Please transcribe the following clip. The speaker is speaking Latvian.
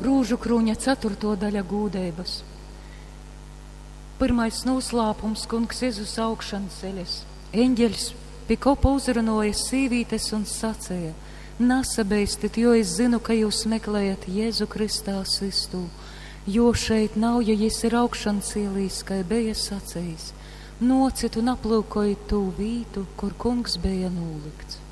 Rūžu krūņa 4. daļa gūdēbas. Pirmais noslēpums, kungs Jēzus augšana ceļas. Eņģeļs pie kopa uzrunoja sīvītes un sacēja: Nasabeistit, jo es zinu, ka jūs meklējat Jēzu Kristā sistū, jo šeit nav, ja jis ir augšana cielīs, kā bija sacējis. Nocit un aplūkoju tū vītu, kur kungs bija nūlikts.